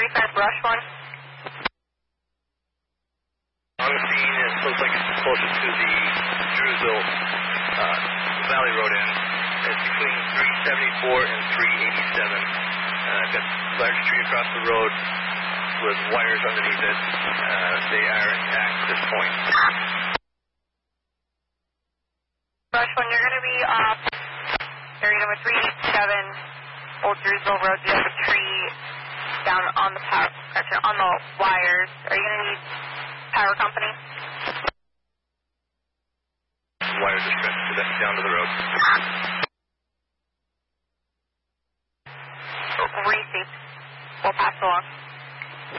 Defense, Rush 1. On the scene, it looks like it's closer to the Drewsville Valley Road end. It's between 374 and 387. Got a large tree across the road with wires underneath it. They are intact at this point. Rush 1, you're going to be off area number 387, Old Drewsville Road. You have a tree down on the power, on the wires. Are you going to need power company? Wires are stretched down to the road. Receipt. We'll pass along.